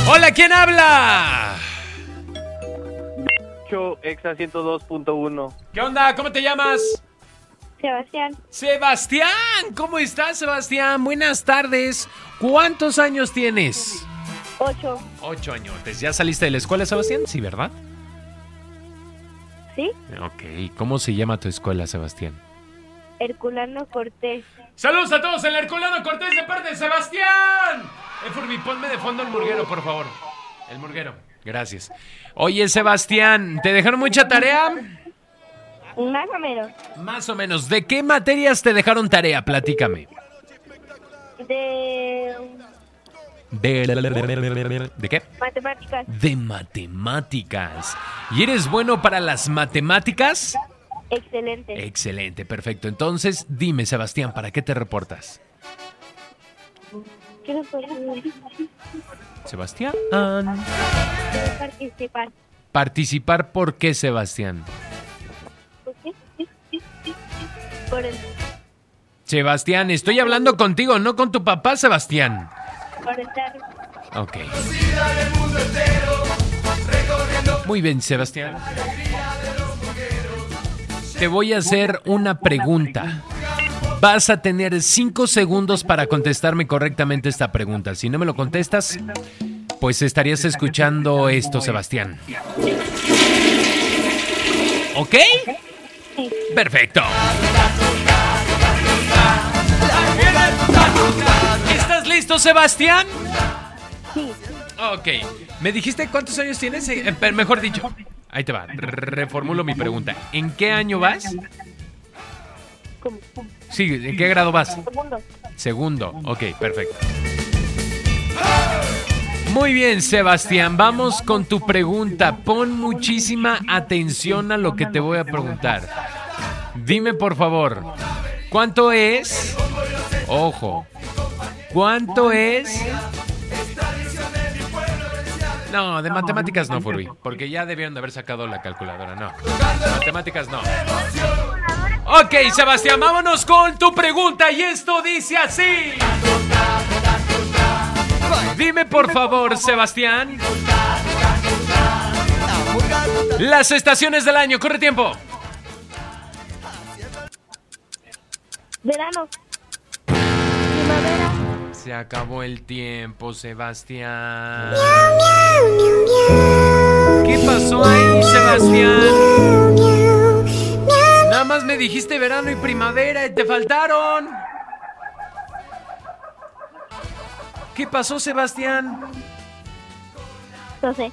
Hola, ¿quién habla? Exa 102.1. ¿Qué onda? ¿Cómo te llamas? Sebastián. Sebastián, ¿cómo estás, Sebastián? Buenas tardes. ¿Cuántos años tienes? 8. 8 añotes. ¿Ya saliste de la escuela, Sebastián? Sí, ¿verdad? ¿Sí? Ok. ¿Cómo se llama tu escuela, Sebastián? Herculano Cortés. Saludos a todos en el Herculano Cortés de parte de Sebastián. Furby, ponme de fondo el murguero, por favor. El murguero. Gracias. Oye, Sebastián, ¿te dejaron mucha tarea? Más o menos. Más o menos. ¿De qué materias te dejaron tarea? Platícame. De ¿De qué? matemáticas. De matemáticas. ¿Y eres bueno para las matemáticas? Excelente. Excelente, perfecto. Entonces, dime, Sebastián, ¿para qué te reportas? Quiero Sebastián. participar. Participar, ¿por qué, Sebastián? ¿Por qué? Por el... Sebastián, estoy hablando contigo, no con tu papá, Sebastián. Por estar... Ok. Muy bien, Sebastián. Te voy a hacer una pregunta. Vas a tener 5 segundos para contestarme correctamente esta pregunta. Si no me lo contestas, pues estarías escuchando esto, Sebastián. ¿Ok? Sí. Perfecto. ¿Estás listo, Sebastián? Sí. Ok. ¿Me dijiste cuántos años tienes? Mejor dicho, ahí te va. Reformulo mi pregunta. ¿En qué año vas? Como Sí, ¿en qué grado vas? segundo. Segundo. Ok, perfecto. Muy bien, Sebastián. Vamos con tu pregunta. Pon muchísima atención a lo que te voy a preguntar. Dime, por favor, ¿cuánto es? Ojo. ¿Cuánto es? No, de matemáticas no, Furby, porque ya debieron de haber sacado la calculadora, no. Matemáticas no. Ok, Sebastián, vámonos con tu pregunta y esto dice así. Dime, por favor, Sebastián, las estaciones del año. Corre tiempo. Verano. Primavera. Se acabó el tiempo, Sebastián. ¿Qué pasó ahí, Sebastián? Nada más me dijiste verano y primavera y te faltaron. ¿Qué pasó, Sebastián? No sé.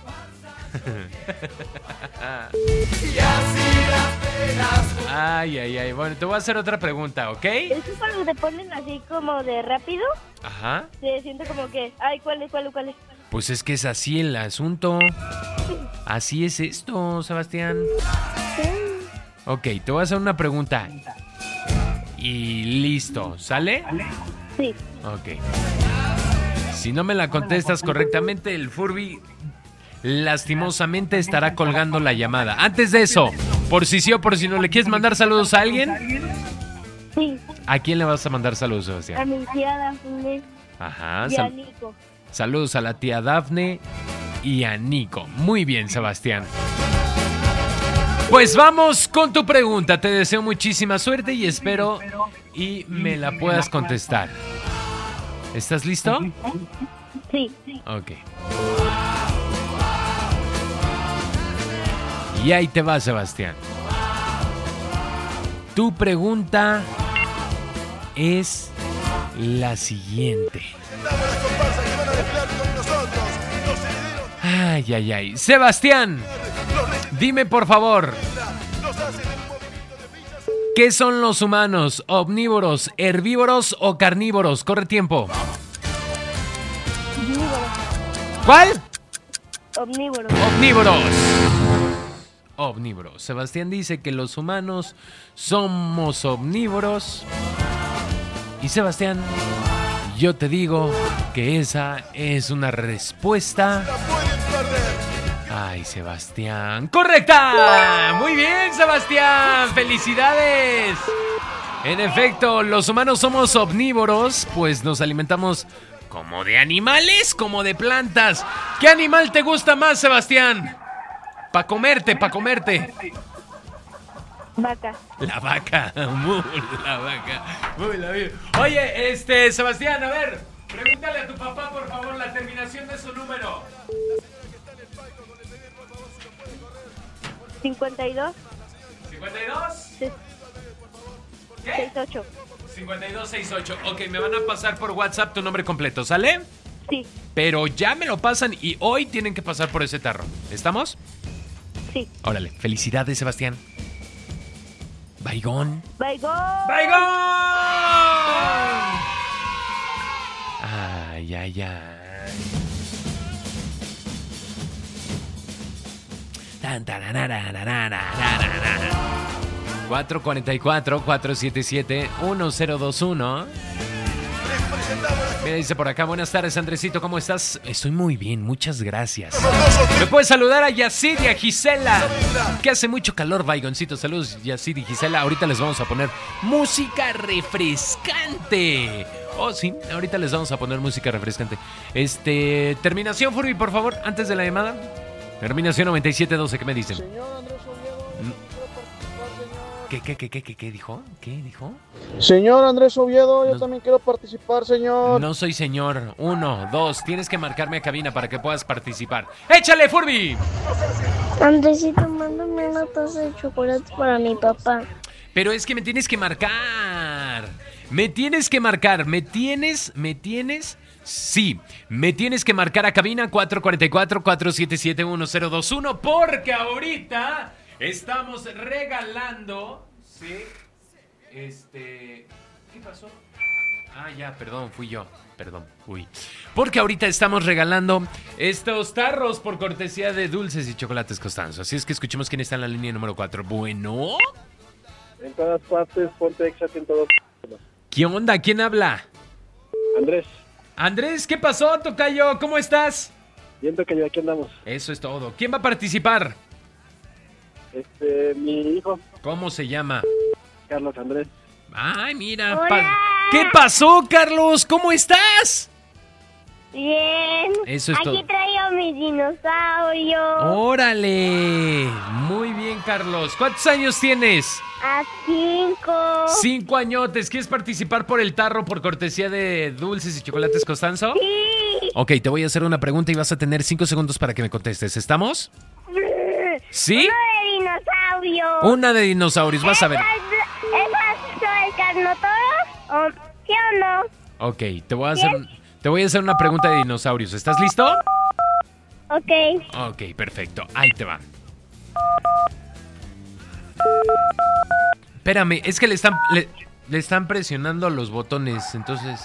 Ay, ay, ay. Bueno, te voy a hacer otra pregunta, ¿ok? Es que cuando te ponen así como de rápido, Ajá. se siente como que, ay, ¿cuál es? Pues es que es así el asunto. Así es esto, Sebastián. Ok, te voy a hacer una pregunta. Y listo, ¿sale? Sí. Ok. Si no me la contestas correctamente, el Furby lastimosamente estará colgando la llamada. Antes de eso, por si sí o por si no, ¿le quieres mandar saludos a alguien? Sí. ¿A quién le vas a mandar saludos, A Sebastián? mi tía Dafne Ajá. y a Nico. Saludos a la tía Dafne y a Nico. Muy bien, Sebastián. Pues vamos con tu pregunta. Te deseo muchísima suerte y espero y me la puedas contestar. ¿Estás listo? Sí. Ok. Y ahí te va, Sebastián. Tu pregunta es la siguiente. Ay, ay, ay. Sebastián, dime por favor, ¿qué son los humanos? ¿Omnívoros, herbívoros o carnívoros? Corre tiempo. Omnívoros. ¿Cuál? Omnívoros. Omnívoros. Omnívoros. Sebastián dice que los humanos somos omnívoros. Y Sebastián, yo te digo que esa es una respuesta. Ay, Sebastián. ¡Correcta! Muy bien, Sebastián. ¡Felicidades! En efecto, los humanos somos omnívoros, pues nos alimentamos ¿Como de animales? ¿Como de plantas? ¿Qué animal te gusta más, Sebastián? Pa' comerte. Vaca. La vaca. La vaca. Muy la vida. Oye, Sebastián, a ver, pregúntale a tu papá, por favor, la terminación de su número. 52. 52. ¿Qué? 68. 5268. Ok, me van a pasar por WhatsApp tu nombre completo, ¿sale? Sí. Pero ya me lo pasan y hoy tienen que pasar por ese tarro. ¿Estamos? Sí. Órale, felicidades, Sebastián. Baigón. Baigón. ¡Baigón! Ay. 444-477-1021. Mira, dice por acá, buenas tardes, Andresito, ¿cómo estás? Estoy muy bien, muchas gracias. Me puedes saludar a Yacid y a Gisela, que hace mucho calor, Baigoncito. Saludos, Yacid y Gisela. Ahorita les vamos a poner música refrescante. Oh, sí, ahorita les vamos a poner música refrescante. Terminación, Furby, por favor, antes de la llamada. Terminación 9712, ¿qué me dicen? Señor Andrés Oviedo, yo quiero participar, señor. ¿Qué dijo? ¿Qué dijo? Señor Andrés Oviedo, yo No. también quiero participar, señor. No soy señor. 1, 2, tienes que marcarme a cabina para que puedas participar. ¡Échale, Furby! Andresito, mándame una taza de chocolate para mi papá. Pero es que me tienes que marcar. Me tienes que marcar. Sí, me tienes que marcar a cabina 444-477-1021 porque ahorita estamos regalando, ¿sí? ¿Qué pasó? Ah, ya, perdón, fui yo. Perdón, uy. Porque ahorita estamos regalando estos tarros por cortesía de Dulces y Chocolates Costanzo. Así es que escuchemos quién está en la línea número 4. Bueno. En todas partes, ponte Exa 102. ¿Qué onda? ¿Quién habla? Andrés, Andrés, ¿qué pasó, tocayo? ¿Cómo estás? viendo que yo aquí andamos. Eso es todo. ¿Quién va a participar? Mi hijo, ¿Cómo se llama? Carlos Andrés. Ay, mira. Hola. ¿Qué pasó, Carlos? ¿Cómo estás? Bien. Eso es Aquí todo. traigo mi dinosaurio. ¡Órale! Muy bien, Carlos. ¿Cuántos años tienes? A 5. 5 añotes. ¿Quieres participar por el tarro por cortesía de Dulces y Chocolates Costanzo? Sí. Ok, te voy a hacer una pregunta y vas a tener 5 segundos para que me contestes. ¿Estamos? ¿Sí? Uno de dinosaurio. Una de dinosaurios, vas a ver. ¿Esas son el carnotauro? ¿Sí o no? Ok, te voy a hacer una pregunta de dinosaurios. ¿Estás listo? Ok. Ok, perfecto. Ahí te va. Espérame, es que le están presionando los botones, entonces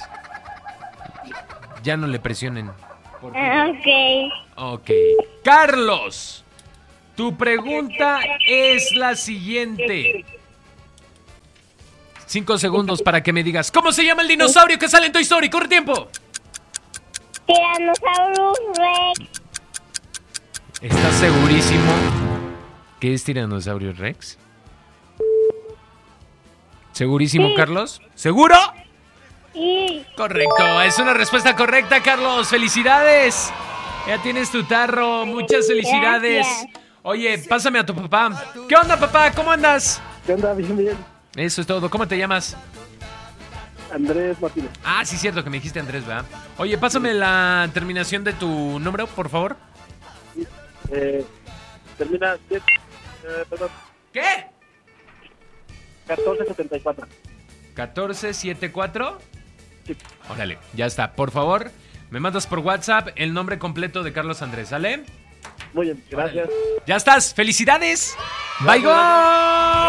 ya no le presionen. ¿Por qué? Ok. Ok. Carlos, tu pregunta es la siguiente. 5 segundos para que me digas, ¿cómo se llama el dinosaurio que sale en Toy Story? ¡Corre tiempo! Tyrannosaurus Rex. ¿Estás segurísimo que es Tyrannosaurus Rex? ¿Segurísimo, Carlos? ¿Seguro? Sí. Correcto, es una respuesta correcta, Carlos. ¡Felicidades! Ya tienes tu tarro, muchas felicidades. Gracias. Oye, pásame a tu papá. ¿Qué onda, papá? ¿Cómo andas? ¿Qué onda? Bien. Eso es todo. ¿Cómo te llamas? Andrés Martínez. Ah, sí, cierto que me dijiste Andrés, ¿verdad? Oye, pásame la terminación de tu número, por favor. Termina 10, perdón, ¿Qué? 1474. 1474. Sí. Órale, ya está. Por favor, me mandas por WhatsApp el nombre completo de Carlos Andrés, ¿sale? Muy bien, gracias. Ya estás. ¡Felicidades! Gracias. ¡Bye,